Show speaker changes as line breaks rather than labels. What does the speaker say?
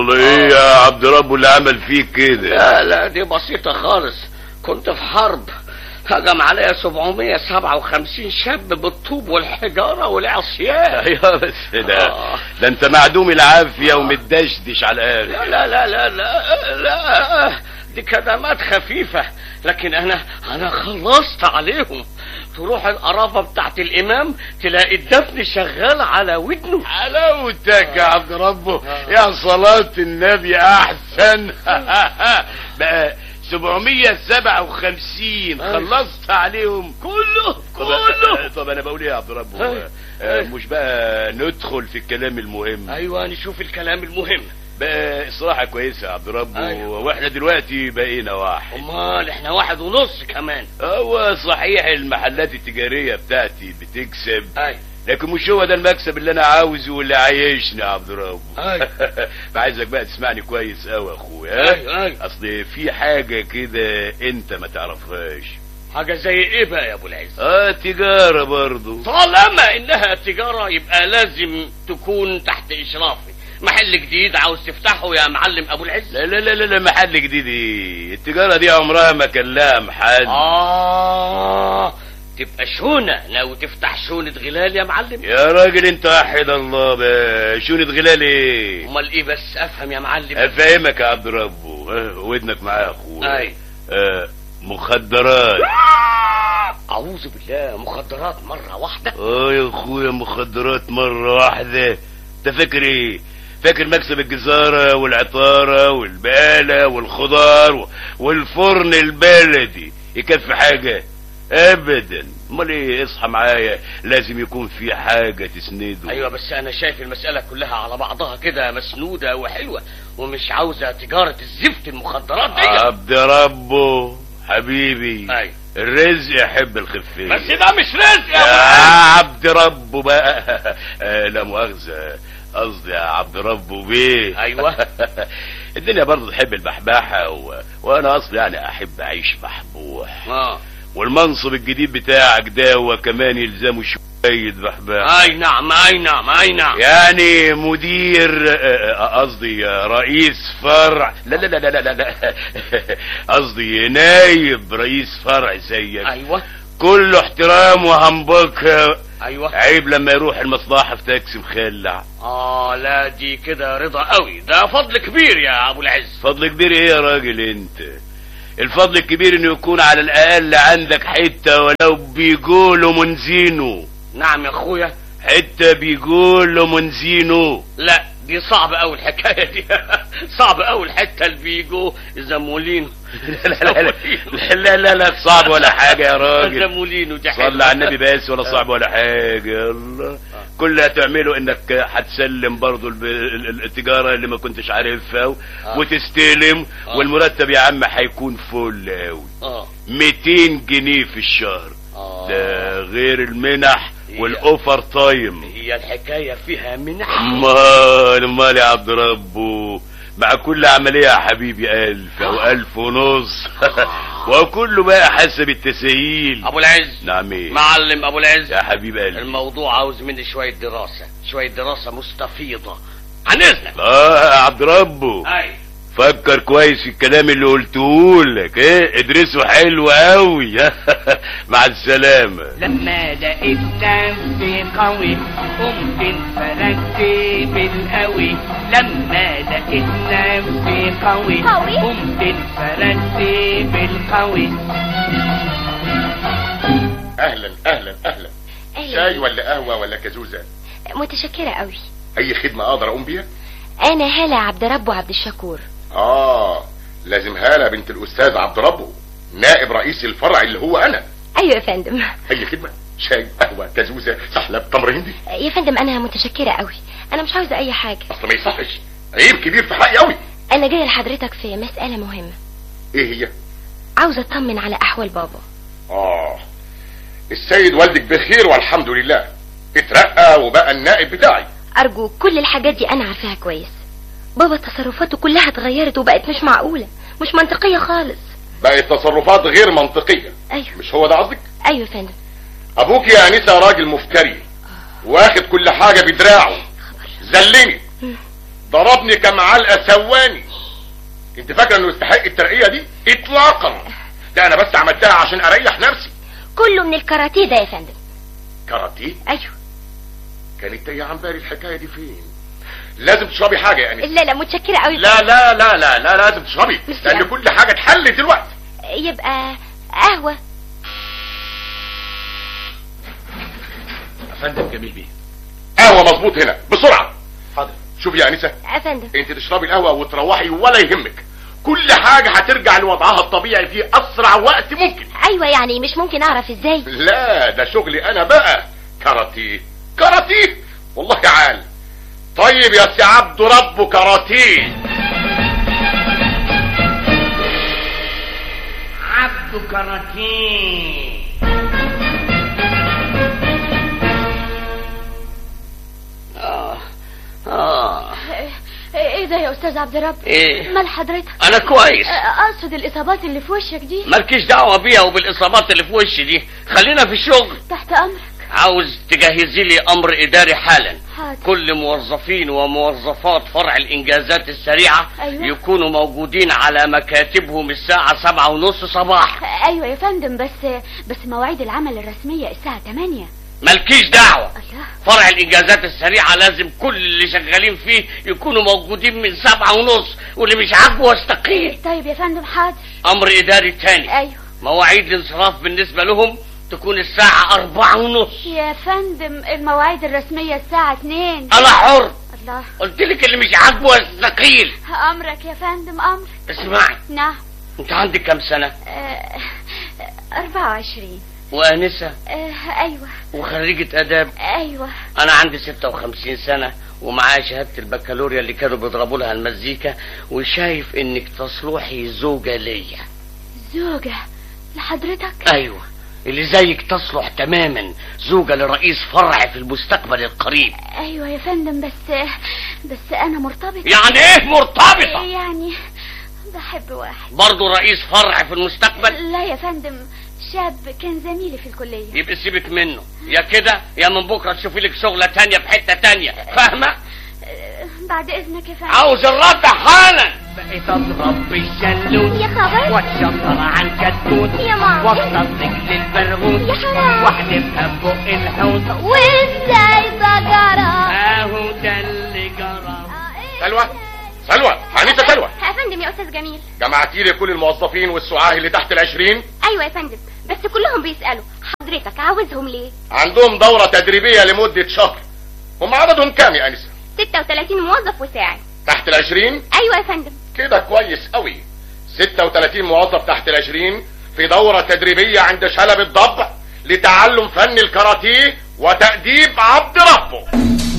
ايه يا عبد ربه اللي عمل فيك كده؟
لا دي بسيطة خالص. كنت في حرب، هجم عليا 757 شاب بالطوب والحجارة والعصيان.
ايوه بس ده انت معدوم العافية ومتدشدش على الاخر.
لا لا لا لا لا، دي كدمات خفيفة، لكن انا خلصت عليهم. تروح القرافة بتاعت الامام تلاقي الدفن شغال على ودنه.
حلاوتك يا عبد ربه، يا صلاة النبي احسن. بقى 757 خلصت عليهم كله. طب انا بقول ايه يا عبد ربه؟ مش بقى ندخل في الكلام المهم؟
ايوه نشوف الكلام المهم.
بقى الصراحة كويسة يا عبد ربه. واحنا دلوقتي بقينا واحد.
امال احنا 1.5 كمان.
هو صحيح المحلات التجارية بتاعتي بتكسب، لكن مش هو ده المكسب اللي انا عاوزه واللي عايشني يا عبد ربه. فعايزك بقى تسمعني كويس قوي يا اخويا. اصل في حاجة كده انت ما تعرفهاش.
حاجة زي ايه بقى يا ابو العز؟
تجارة برضو.
طالما انها تجارة يبقى لازم تكون تحت اشرافي. محل جديد عاوز تفتحه يا معلم ابو العز؟
لا لا لا لا، محل جديد ايه؟ التجارة دي عمرها ما كان لها محل.
تبقى شونة. لو تفتح شونة غلال يا معلم.
يا راجل انت وحد الله بقى، شونة غلال ايه؟
امال ايه بس؟ افهم يا معلم.
افهمك يا عبد ربه. ودنك معايا يا اخويا. مخدرات.
اعوذ بالله، مخدرات مرة واحدة؟
يا اخويا مخدرات مرة واحدة. انت فاكر ايه؟ فاكر مكسب الجزارة والعطارة والبقالة والخضار والفرن البلدي يكفي حاجة؟ ابدا. امال ايه؟ اصحى معايا، لازم يكون في حاجة تسنده.
ايوه بس انا شايف المسألة كلها على بعضها كده مسنودة وحلوة، ومش عاوزة تجارة الزفت المخدرات دي.
عبد ربه حبيبي، الرزق يحب الخفيف.
بس ده مش رزق يا
عبد ربه بقى. لا مؤاخذة، قصدي يا عبد ربه بيه.
ايوه.
الدنيا برضه تحب البحباحة وانا اصلي يعني احب اعيش بحبوح. والمنصب الجديد بتاعك ده وكمان يلزمه شوية بحباحة.
اي نعم اي نعم اي نعم.
يعني مدير، قصدي رئيس فرع. لا لا لا لا لا لا، قصدي نايب رئيس فرع زيك.
ايوه.
كله احترام وهنبك.
ايوه.
عيب لما يروح المصلحة في تاكسي مخلع.
لا دي كده رضا قوي، ده فضل كبير يا ابو العز.
فضل كبير ايه يا راجل انت؟ الفضل الكبير انه يكون على الاقل عندك حتة ولو بيقولوا منزينه.
نعم يا اخويا.
حتة بيقولوا منزينه.
لا دي صعبة اوي الحكاية دي. صعبة اوي الحتة اللي بيجوا زمولينه.
لا لا لا صعب ولا حاجة يا راجل.
زمولينه دي
صلى على النبي بس، ولا صعب ولا حاجة. الله كل اللي هتعمله انك هتسلم برضو التجارة اللي ما كنتش عارفها وتستلم. والمرتب يا عم هيكون فل اوي. 200 جنيه في الشهر. ده غير المنح والاوفر تايم.
هي الحكاية فيها منح؟
امال يا عبد ربه، مع كل عملية يا حبيبي 1000 أو 1500. وكله بقى حسب التسهيل.
ابو العز.
نعم ايه؟
معلم ابو العز
يا حبيب قلبي،
الموضوع عاوز مني شوية دراسة مستفيضة عن اذنك.
يا عبد ربه فكر كويس في الكلام اللي قلتهولك. ادرسه حلو قوي. مع السلامة.
لما لقيت نفسي قوي قمت انفردت بالقوي. لما لقيت نفسي قوي قمت انفردت بالقوي.
اهلا اهلا اهلا. شاي ولا قهوة ولا كازوزة؟
متشكرة قوي.
اي خدمة اقدر اقوم بيها؟
انا هالة عبد ربه عبد الشكور.
لازم هالة بنت الاستاذ عبد ربه نائب رئيس الفرع اللي هو انا.
ايوه يا فندم.
اي خدمة، شاي قهوة كازوزة سحلب تمر هندي.
يا فندم انا متشكرة قوي، انا مش عاوزة اي حاجة.
اصل ما يصحش، عيب كبير في حقي قوي.
انا جاية لحضرتك في مسألة مهمة.
ايه هي؟
عاوزة اطمن على احوال بابا.
السيد والدك بخير والحمد لله، اترقى وبقى النائب بتاعي.
ارجو، كل الحاجات دي انا عارفاها كويس. بابا تصرفاته كلها اتغيرت وبقت مش معقولة، مش منطقية خالص.
بقت تصرفات غير منطقية.
ايوه.
مش هو ده قصدك؟
ايوه يا فندم.
ابوك يا انسة راجل مفتري، واخد كل حاجة بدراعه، زلني ضربني كمعلقه سواني. انت فاكره انه يستحق الترقيه دي؟ اطلاقا. ده انا بس عملتها عشان اريح نفسي.
كله من الكاراتيه ده يا فندم.
كاراتيه؟
ايوه.
كانت تايه عن بالي الحكايه دي فين؟ لازم تشربي حاجه يا انسه.
لا متشكره قوي.
لا لا لا لا لا لازم تشربي لان كل حاجه اتحلت دلوقتي.
يبقى قهوه.
فندم جميل بيه.
قهوه مظبوط هنا بسرعه.
حاضر.
شوفي يا انسه
يا فندم،
انت تشربي القهوه وتروحي ولا يهمك، كل حاجه هترجع لوضعها الطبيعي في اسرع وقت ممكن.
ايوه يعني مش ممكن اعرف ازاي؟
لا ده شغلي انا بقى. كاراتيه كاراتيه والله عال. طيب يا سي عبد ربه كاراتيه.
عبد كاراتيه.
ايه ده يا استاذ عبد الرب؟
ايه
مال حضرتك؟
انا كويس.
اقصد الاصابات اللي في وشك دي.
مالكيش دعوه بيها وبالاصابات اللي في وشي دي، خلينا في الشغل.
تحت امرك.
عاوز تجهزي لي امر اداري حالا.
حاضر.
كل موظفين وموظفات فرع الانجازات السريعة
أيوة.
يكونوا موجودين على مكاتبهم الساعة 7:30 صباحا.
ايوه يا فندم، بس مواعيد العمل الرسمية الساعة 8.
مالكيش دعوة.
الله.
فرع الانجازات السريعة لازم كل اللي شغالين فيه يكونوا موجودين من 7:30، واللي مش عاجبه يستقيل.
طيب يا فندم حاضر.
امر اداري تاني.
ايوه.
مواعيد الانصراف بالنسبة لهم تكون الساعة 4:30.
يا فندم المواعيد الرسمية الساعة 2.
انا حر.
الله.
قلت لك اللي مش عاجبه يستقيل.
امرك يا فندم امرك.
اسمعي،
نعم.
انت عندك كام سنة؟
24.
وانسة؟
ايوه.
وخريجة اداب؟
ايوه.
انا عندي 56 سنة ومعايا شهادة البكالوريا اللي كانوا بيضربوا لها المزيكا، وشايف انك تصلحي زوجة ليا.
زوجة لحضرتك؟
ايوه، اللي زيك تصلح تماما زوجة لرئيس فرع في المستقبل القريب.
ايوه يا فندم، بس انا مرتبطة.
يعني ايه مرتبطة؟
يعني بحب واحد.
برضو رئيس فرع في المستقبل؟
لا يا فندم، شاب كان زميلي في الكلية.
يبقى سيبك منه، يا كده يا من بكرة تشوفي لك شغلة تانية في حتة تانية، فاهمة؟
بعد اذنك يا فندم.
عاوز الرد حالا.
بقيت اضرب بالشلوت
يا خبر.
واتشطر عن كتكوت
يا ماما.
واكسر رجل البرغوث
يا حرام.
واحدفها ببق الحوت.
وازاي بجرى؟
اهو ده اللي جرى.
سلوى سلوى حنيسة سلوى.
يا فندم يا استاذ جميل.
جمعتي لي كل الموظفين والسعاه اللي تحت ال20.
ايوه يا فندم، بس كلهم بيسألوا حضرتك عاوزهم ليه؟
عندهم دورة تدريبية لمدة شهر. هم عددهم كام يا انسة؟
36 موظف وساعي.
تحت ال20؟
ايوه يا فندم.
كده كويس قوي. 36 موظف تحت ال20 في دورة تدريبية عند شلب الضبع لتعلم فن الكاراتيه وتأديب عبد ربه.